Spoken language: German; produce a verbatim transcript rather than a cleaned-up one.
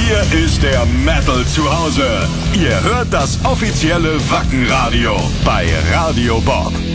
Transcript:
Hier ist der Metal zu Hause. Ihr hört das offizielle Wacken Radio bei Radio Bob.